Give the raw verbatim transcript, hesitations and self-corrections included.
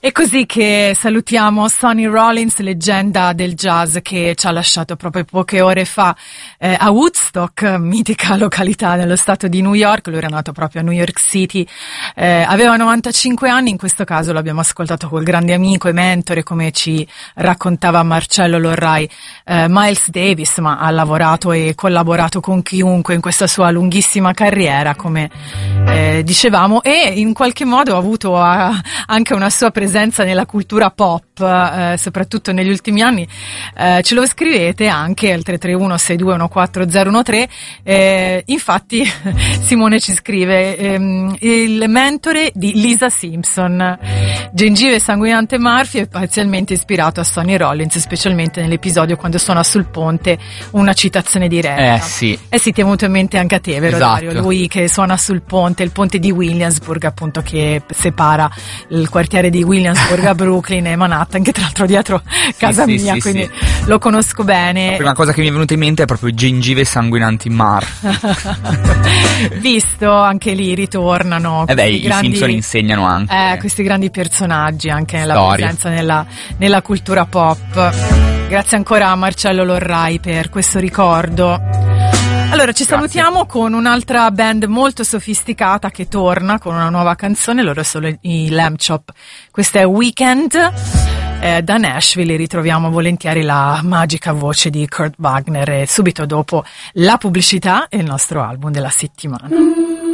È così che salutiamo Sonny Rollins, leggenda del jazz che ci ha lasciato proprio poche ore fa eh, a Woodstock, mitica località nello stato di New York. Lui era nato proprio a New York City, eh, aveva novantacinque anni, in questo caso l'abbiamo ascoltato col grande amico e mentore, come ci raccontava Marcello Lorrai, eh, Miles Davis, ma ha lavorato e collaborato con chiunque in questa sua lunghissima carriera, come eh, dicevamo, e in qualche modo ha avuto a, anche una sua presenza nella cultura pop, eh, soprattutto negli ultimi anni. Eh, ce lo scrivete anche al tre tre uno sei due uno quattro zero uno tre. Eh, infatti Simone ci scrive ehm, il mentore di Lisa Simpson, gengive sanguinante Murphy, è parzialmente ispirato a Sonny Rollins, specialmente nell'episodio quando suona sul ponte una citazione diretta. Eh sì. Eh sì, ti è venuto in mente anche a te, vero Esatto. Dario? Lui che suona sul ponte, il ponte di Williamsburg, appunto, che separa il quartiere di Williamsburg a Brooklyn e Manhattan, che tra l'altro dietro casa sì, mia, sì, quindi sì. lo conosco bene. La prima cosa che mi è venuta in mente è proprio gengive sanguinanti Murphy. Visto, anche lì ritornano Eh beh, questi i grandi, Simpson insegnano anche eh, questi grandi personaggi anche nella storie. presenza nella, nella cultura pop. Grazie ancora a Marcello Lorrai per questo ricordo. Allora, ci Grazie. salutiamo con un'altra band molto sofisticata che torna con una nuova canzone. Loro sono i Lamb Chop. Questa è Weekend. Eh, da Nashville ritroviamo volentieri la magica voce di Kurt Wagner, e subito dopo la pubblicità e il nostro album della settimana.